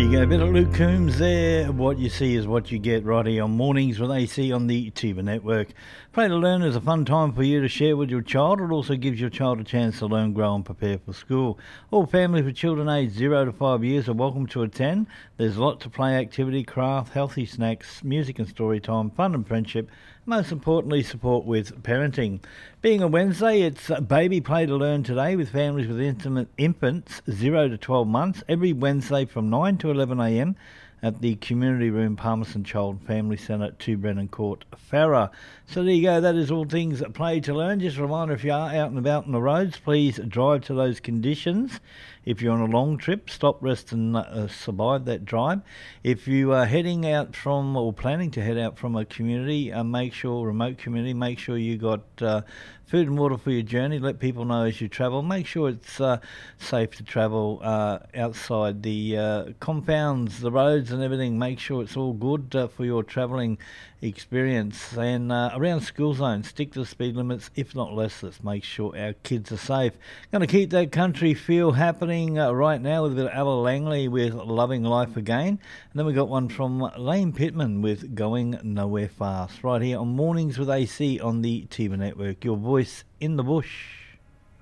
A bit of Luke Combs there. What you see is what you get right here on Mornings with AC on the Tiba Network. Play to Learn is a fun time for you to share with your child. It also gives your child a chance to learn, grow and prepare for school. All families with children aged 0 to 5 years are welcome to attend. There's lots of play activity, craft, healthy snacks, music and story time, fun and friendship. Most importantly, support with parenting. Being a Wednesday, it's Baby Play to Learn today with families with infants 0 to 12 months every Wednesday from 9 to 11am at the Community Room, Palmerston Child and Family Centre, 2 Brennan Court, Farrer. So there you go, that is all things Play to Learn. Just a reminder, if you are out and about on the roads, please drive to those conditions. If you're on a long trip, stop, rest and survive that drive. If you are heading out from or planning to head out from a community, remote community, make sure you got food and water for your journey. Let people know as you travel. Make sure it's safe to travel outside the compounds, the roads and everything. Make sure it's all good for your travelling experience. And around school zones, stick to the speed limits, if not less. Let's make sure our kids are safe. Going to keep that country feel happening right now with a bit of Ella Langley with Loving Life Again. And then we got one from Lane Pittman with Going Nowhere Fast. Right here on Mornings with AC on the Tiba Network. Your voice in the bush.